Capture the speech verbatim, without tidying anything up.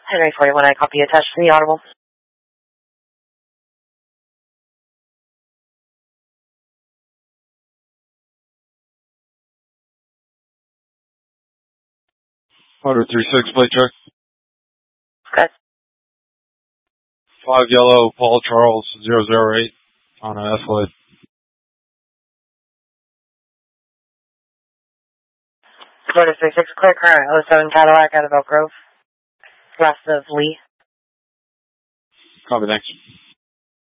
Henry forty-one, I copy attached to the audible. Motor three six plate check. Good. Five yellow, Paul Charles zero zero eight on an Escalade. Motor three six, clear current oh seven Cadillac out of Elk Grove. West of Lee. Copy, thanks.